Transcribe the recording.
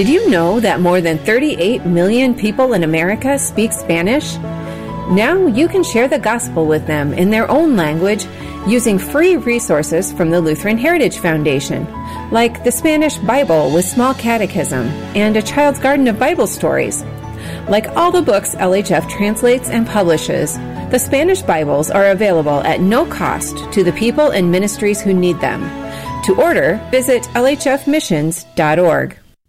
Did you know that more than 38 million people in America speak Spanish? Now you can share the gospel with them in their own language using free resources from the Lutheran Heritage Foundation, like the Spanish Bible with Small Catechism and A Child's Garden of Bible Stories. Like all the books LHF translates and publishes, the Spanish Bibles are available at no cost to the people and ministries who need them. To order, visit lhfmissions.org.